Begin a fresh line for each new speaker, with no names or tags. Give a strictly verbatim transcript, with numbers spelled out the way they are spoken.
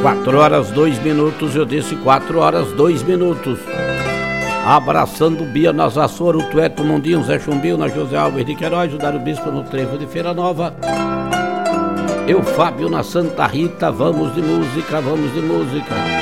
quatro horas, dois minutos, eu disse quatro horas, dois minutos. Abraçando Bia nas Açores, o Tueto Mundinho, Zé Chumbinho, na José Alves de Queiroz, o Dário Bispo no Trevo de Feira Nova. Eu, Fábio, na Santa Rita, vamos de música, vamos de música.